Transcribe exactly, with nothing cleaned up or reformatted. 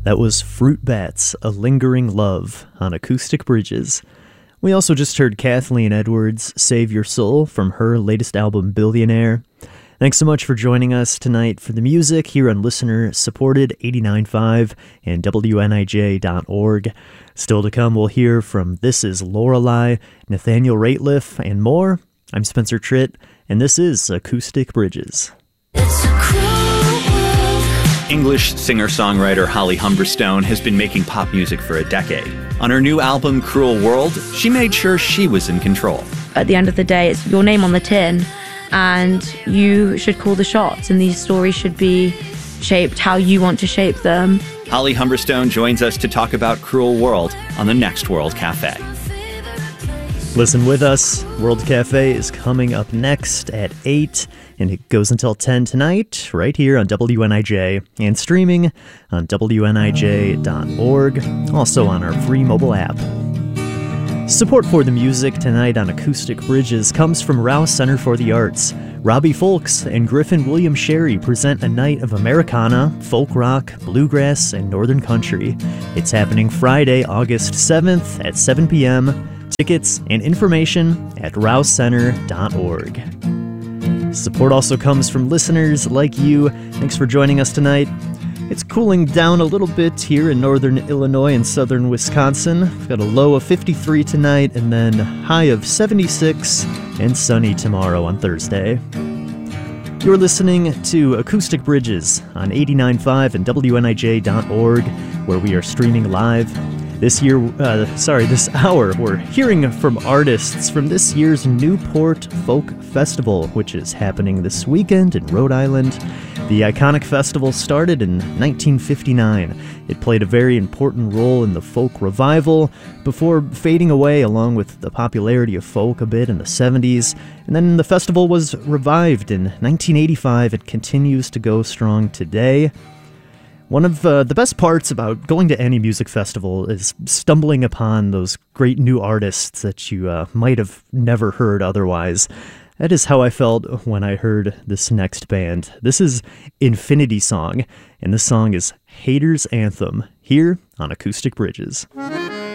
That was Fruit Bats, A Lingering Love on Acoustic Bridges. We also just heard Kathleen Edwards' Save Your Soul from her latest album, Billionaire. Thanks so much for joining us tonight for the music here on listener-supported eighty-nine point five and W N I J dot org. Still to come, we'll hear from This Is Lorelei, Nathaniel Rateliff, and more. I'm Spencer Tritt, and this is Acoustic Bridges. It's a cruel world. English singer-songwriter Holly Humberstone has been making pop music for a decade. On her new album, Cruel World, she made sure she was in control. At the end of the day, it's your name on the tin, and you should call the shots, and these stories should be shaped how you want to shape them. Holly Humberstone joins us to talk about Cruel World on the Next World Cafe. Listen with us. World Cafe is coming up next at eight, and it goes until ten tonight, right here on W N I J, and streaming on W N I J dot org, also on our free mobile app. Support for the music tonight on Acoustic Bridges comes from Rouse Center for the Arts. Robbie Folks and Griffin William Sherry present a night of Americana, folk rock, bluegrass, and northern country. It's happening Friday, August seventh at seven p.m. Tickets and information at rouse center dot org. Support also comes from listeners like you. Thanks for joining us tonight. It's cooling down a little bit here in northern Illinois and southern Wisconsin. We've got a low of fifty-three tonight and then high of seventy-six and sunny tomorrow on Thursday. You're listening to Acoustic Bridges on eighty-nine point five and W N I J dot org, where we are streaming live. This year, uh, sorry, this hour, we're hearing from artists from this year's Newport Folk Festival, which is happening this weekend in Rhode Island. The iconic festival started in nineteen fifty-nine. It played a very important role in the folk revival before fading away along with the popularity of folk a bit in the seventies. And then the festival was revived in nineteen eighty-five. It continues to go strong today. One of uh, the best parts about going to any music festival is stumbling upon those great new artists that you uh, might have never heard otherwise. That is how I felt when I heard this next band. This is Infinity Song, and this song is Hater's Anthem, here on Acoustic Bridges.